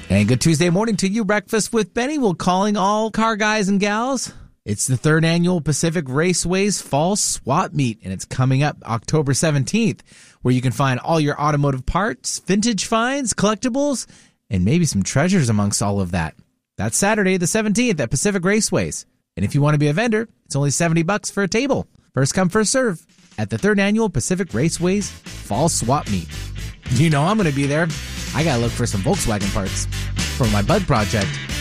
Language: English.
And good Tuesday morning to you. Breakfast with Benny. We're calling all car guys and gals. It's the third annual Pacific Raceways Fall Swap Meet, and it's coming up October 17th, where you can find all your automotive parts, vintage finds, collectibles, and maybe some treasures amongst all of that. That's Saturday the 17th at Pacific Raceways. And if you want to be a vendor, it's only $70 for a table. First come, first serve at the third annual Pacific Raceways Fall Swap Meet. You know I'm going to be there. I got to look for some Volkswagen parts for my bug project.